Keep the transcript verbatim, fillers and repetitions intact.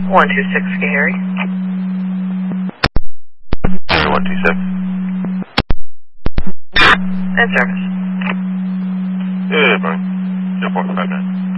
one two six, Gary. one two six. And service. Good morning. zero four five nine.